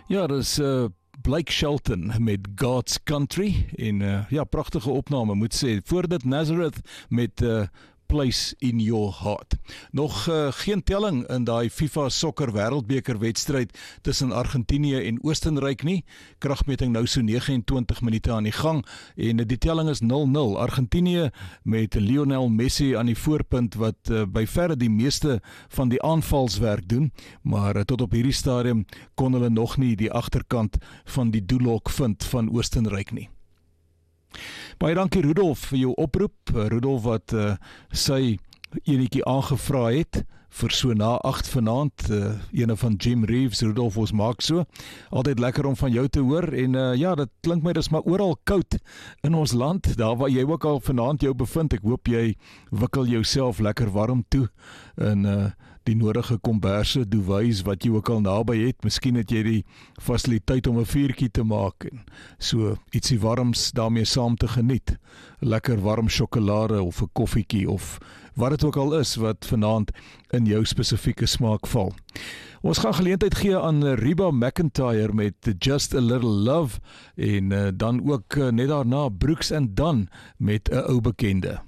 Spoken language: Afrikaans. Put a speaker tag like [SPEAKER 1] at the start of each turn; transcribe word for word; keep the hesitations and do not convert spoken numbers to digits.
[SPEAKER 1] Ja, dis uh, Blake Shelton met God's Country en uh, ja, pragtige opname moet sê. Voor dit Nazareth met uh, Place in Your Heart. Nog uh, geen telling in daai FIFA sokker wêreldbeker wedstryd tussen Argentinië en Oostenryk nie. Kragmeting nou so nege en twintig minute aan die gang en die telling is nul nul. Argentinië met Lionel Messi aan die voorpunt wat uh, by verre die meeste van die aanvalswerk doen, maar uh, tot op hierdie stadium kon hulle nog nie die agterkant van die doellok vind van Oostenryk nie. Baie dankie Rudolf vir jou oproep. Rudolf wat uh, sy enetjie aangevra het vir so na agt vanaand, uh, ene van Jim Reeves. Rudolf, ons maak so. Altyd lekker om van jou te hoor en uh, ja, dit klink my dis maar oral koud in ons land, daar waar jy ook al vanaand jou bevind. Ek hoop jy wikkel jouself lekker warm toe en uh, die nodige komberse, duvets wat jy ook al naby het. Miskien het jy die fasiliteit om 'n vuurtjie te maak en so ietsie warms daarmee saam te geniet. Lekker warm sjokolade of 'n koffietjie of wat dit ook al is wat vanaand in jou spesifieke smaak val. Ons gaan geleentheid gee aan Reba McEntire met Just a Little Love en uh, dan ook uh, net daarna Brooks and Dunn met 'n ou bekende.